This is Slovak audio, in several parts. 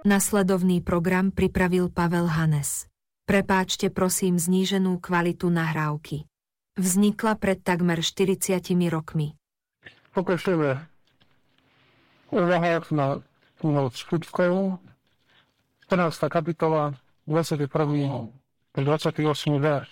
Nasledovný program pripravil Pavel Hanes. Prepáčte prosím zníženú kvalitu nahrávky. Vznikla pred takmer 40 rokmi. Pokračujeme v úvahách na knihu Skutkov, 14. kapitola, 21. 28. verš.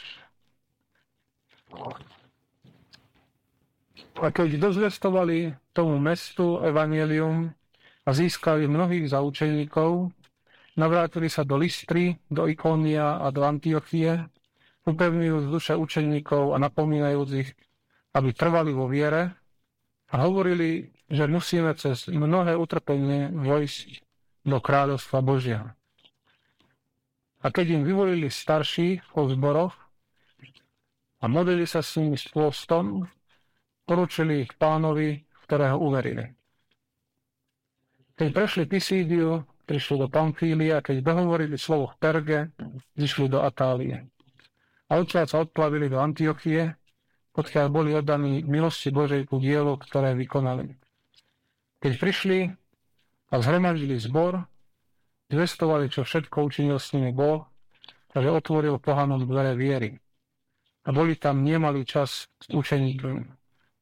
A keď dozvestovali tomu mestu evanjelium a získali mnohých za učeníkov, navrátili sa do Lystry, do Ikónia a do Antiochie, upevňujúc duše učeníkov a napomínajúc ich, aby trvali vo viere a hovorili, že musíme cez mnohé utrpenie vojsť do kráľovstva Božia. A keď im vyvolili starší po zboroch a modlili sa s nimi s pôstom, poručili ich Pánovi, v ktorého uverili. Keď prešli Pisídiu, prišli do Pamfília, keď dohovorili slovo v Perge, zišli do Atálie. A odtiaľ sa odplavili do Antiochie, odkiaľ boli oddaní milosti Božej ku dielu, ktoré vykonali. Keď prišli a zhromaždili zbor, zvestovali, čo všetko učinil s nimi Boh, a že otvoril pohanom dvere viery. A boli tam nemalý čas s učeníkmi.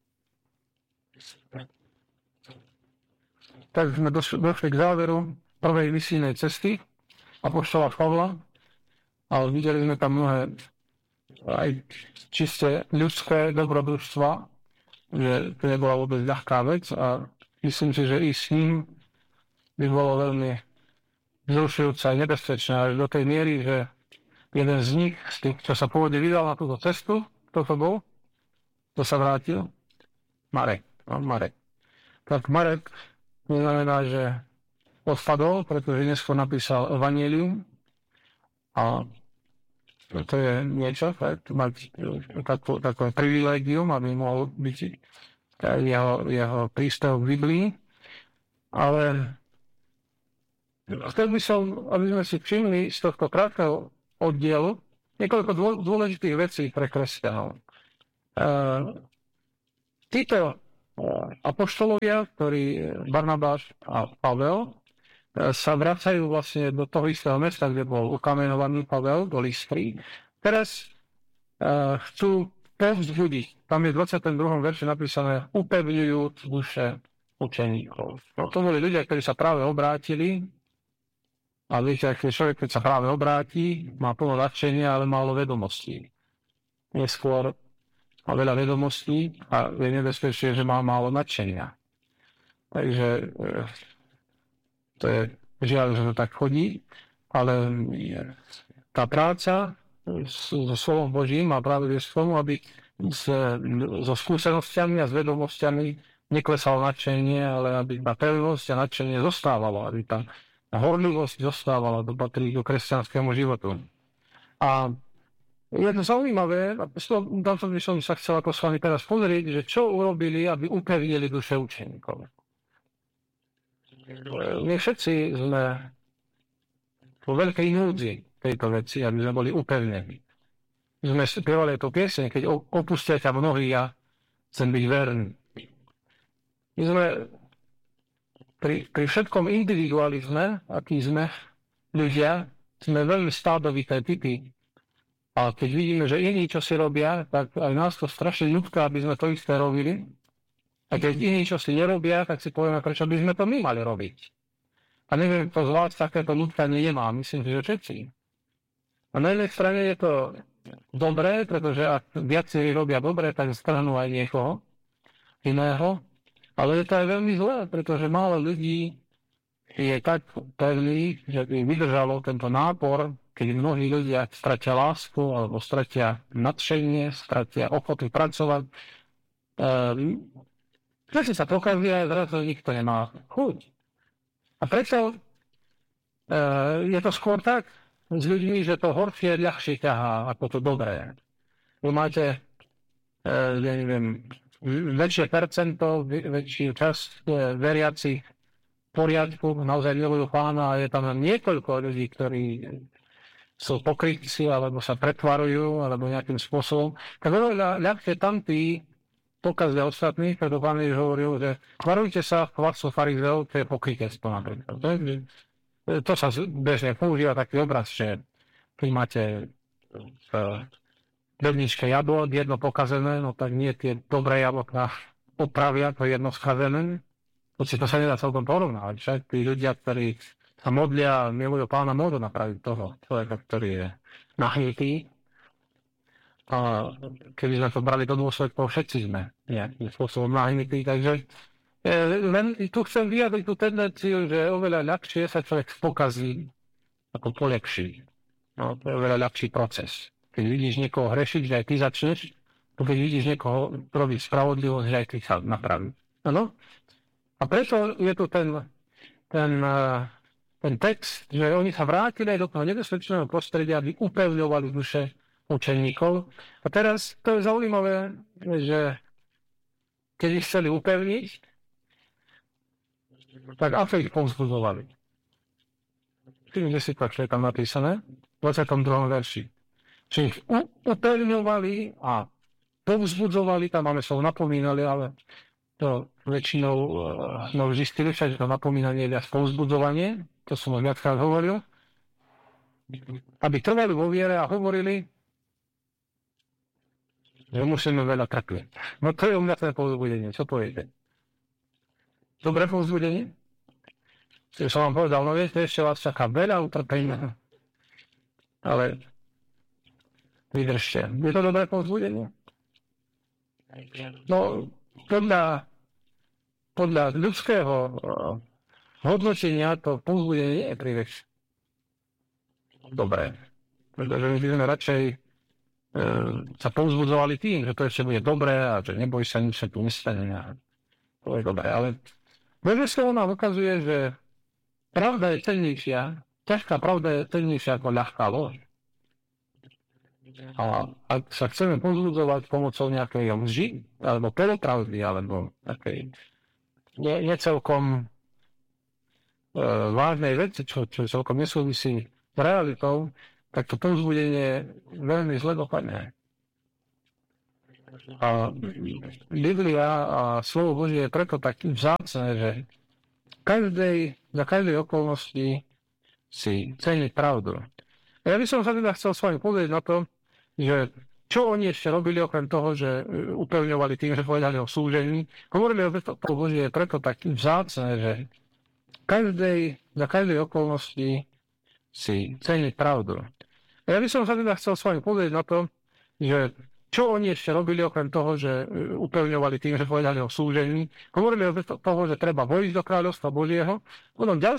Tak sme došli k záveru prvej misijnej cesty apoštola Pavla, ale videli sme tam mnohé aj čiste ľudské dobrodružstva, že to nebola vôbec ľahká vec a myslím si, že i s ním by bolo veľmi vzrušujúce a nebezpečné až do tej miery, že jeden z nich, z tých, čo sa pôvodne vydal na túto cestu, kto to bol, to sa vrátil, Marek. Tak Marek neznamená, že odpadol, pretože neskôr napísal Evangelium a to je niečo, mať takové privilégium, aby mohol byť jeho prístav v Biblii. Ale chcel by som, aby sme si všimli z tohto krátkeho oddielu niekoľko dôležitých vecí pre kresťanov. Títo apoštolovia, ktorí Barnabáš a Pavel, sa vracajú vlastne do toho istého mesta, kde bol ukamenovaný Pavel, do Lystry. Teraz chcú povzbudiť. Tam je v 22. verši napísané upevňujúc duše učeníkov. To boli ľudia, ktorí sa práve obrátili. A viete, ak je človek, keď sa práve obráti, má plno nadšenia, ale málo vedomostí. Neskôr má veľa vedomostí a je nebezpečné, že má málo nadšenia. Takže to je žiaľ, že to tak chodí, ale tá práca so slovom Božím má práve viesť k tomu, aby so skúsenosťami a s vedomosťami neklesalo nadšenie, ale aby tá pevnosť a nadšenie zostávalo, aby tá horlivosť zostávala, to patrí do kresťanskému životu. A je to zaujímavé, tam by som sa chcel ako s vami teraz pozrieť, že čo urobili, aby upevnili duše učeníkov. My všetci sme vo veľkej núdzi tejto veci, aby sme boli upevnení. My sme spievali tú pieseň, keď opustia ťa mnohí, ja chcem byť verný. My sme pri všetkom individualizme, aký sme ľudia, sme veľmi stádovité typy. A keď vidíme, že iní čo si robia, tak aj nás to strašne ľudká, aby sme to isté robili. A keď iní čo si nerobia, tak si povieme, prečo by sme to my mali robiť. A neviem, kto z vás takéto ľudkanie nemá. Myslím si, že všetci. A na jednej strane je to dobré, pretože ak viacerí robia dobre, tak strhnú aj niekoho iného. Ale je to aj veľmi zlé, pretože málo ľudí je tak pevný, že by vydržalo tento nápor, keď mnohí ľudia stratia lásku, alebo stratia nadšenie, stratia ochotu pracovať. Všetci sa pokazia, zrazu nikto nemá chuť. A preto je to skôr tak s ľuďmi, že to horšie ľahšie ťahá ako to dobré. Vy máte, väčšie percento, väčšiu časť veriacich v poriadku, naozaj milujú Pána a je tam niekoľko ľudí, ktorí sú pokrytci, alebo sa pretvarujú, alebo nejakým spôsobom. Tak veľa ľahšie tam tí pokazia ostatných, preto Pán Ježiš hovoril, že varujte sa kvasu farizeov, to je pokrytectvo napríklad. to sa bežne používa taký obraz, že keď máte v bedničke jablok, jedno pokazené, no tak nie tie dobré jablká opravia to jedno skazené. To sa nedá celkom porovnávať. Však tí ľudia, ktorí sa modlia a milujú Pána, môžu napraviť toho človeka, ktorý je nahnitý. A keby sme to brali do dôsledkov, všetci sme nejakým spôsobom nahnití. Takže len tu chcem vyjadriť tú tendenciu, že je oveľa ľahšie sa človek pokazí, ako polepší. No, to je oveľa ľahší proces. Keď vidíš niekoho hrešiť, že aj ty začneš, to keď vidíš niekoho robiť spravodlivosť, že aj ty sa napraví. Áno? A preto je tu ten text, že oni sa vrátili aj do toho nebezpečného prostredia, aby upevňovali duše učeníkov. A teraz to je zaujímavé, že keď ich chceli upevniť, tak ako ich povzbudzovali. Tým, že si to je tam napísané, v 22. verši. Čiže ich upevňovali a povzbudzovali, tam máme slovo napomínali, ale to väčšinou zistili, že to napomínanie je viac povzbudzovanie, to som už viackrát hovoril, aby trvali vo viere a hovorili, že musíme veľa trpieť. No to je u mňa ten povzbudenie, čo poviete? Dobré povzbudenie? Čiže som vám povedal, no viete, ešte vás čaká veľa utrpenia, ale vydržte. Je to dobré povzbudenie? No, podľa ľudského hodnotenia to povzbudenie nie je príliš dobré. Pretože my by sme radšej sa povzbudzovali tým, že to ešte bude dobré a že neboj sa, nič sa tu nestane. To je dobré, ale Božie nám ukazuje, že pravda je cennejšia, ťažká pravda je cennejšia ako ľahká lož. A ak sa chceme povzbudzovať pomocou nejakej lži, alebo polopravdy, alebo takej necelkom vážnej veci, čo celkom nesúvisí s realitou, tak to povzbudenie veľmi zle dopadne. A Biblia a slovo Božie je preto tak vzácne, že za každej okolnosti si ceniť pravdu. A ja by som sa teda chcel s vami pozrieť na to, že čo oni ešte robili okrem toho, že upevňovali tým, že povedali o súžení. Hovorili o to Božie je preto tak vzácne, že za každej okolnosti si ceniť pravdu. A ja by som sa teda chcel s vami pozrieť na to, že čo oni ešte robili okrem toho, že upevňovali tým, že povedali o súžení. Hovorili o toho, že treba vojsť do kráľovstva Božieho. Potom ďalšie